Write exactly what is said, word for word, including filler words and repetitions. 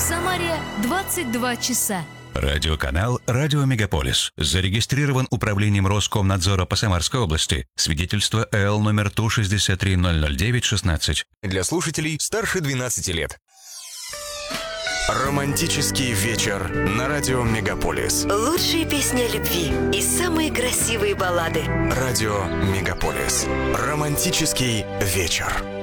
Самаре двадцать два часа. Радиоканал «Радио Мегаполис». Зарегистрирован управлением Роскомнадзора по Самарской области. Свидетельство эл номер Ту шестьдесят три ноль ноль девять шестнадцать. Для слушателей старше двенадцати лет. Романтический вечер на радио Мегаполис. Лучшие песни о любви и самые красивые баллады. Радио Мегаполис. Романтический вечер.